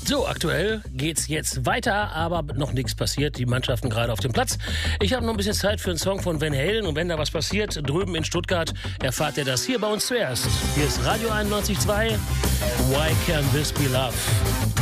So, aktuell geht's jetzt weiter, aber noch nichts passiert. Die Mannschaften gerade auf dem Platz. Ich habe noch ein bisschen Zeit für einen Song von Van Halen. Und wenn da was passiert, drüben in Stuttgart, erfahrt ihr das hier bei uns zuerst. Hier ist Radio 91.2. Why Can't This Be Love?